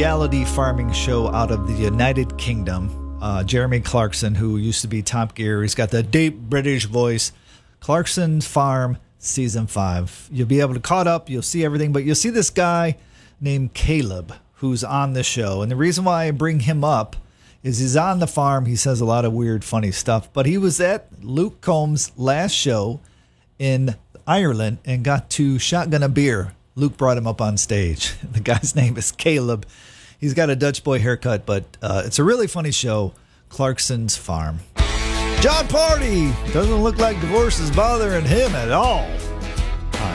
reality farming show out of the United Kingdom. Jeremy Clarkson, who used to be Top Gear, he's got the deep British voice. Clarkson's Farm, Season 5. You'll be able to caught up, you'll see everything, but you'll see this guy named Caleb who's on the show. And the reason why I bring him up is he's on the farm. He says a lot of weird, funny stuff. But he was at Luke Combs' last show in Ireland and got to shotgun a beer. Luke brought him up on stage. The guy's name is Caleb. He's got a Dutch boy haircut, but it's a really funny show, Clarkson's Farm. John Party doesn't look like divorce is bothering him at all.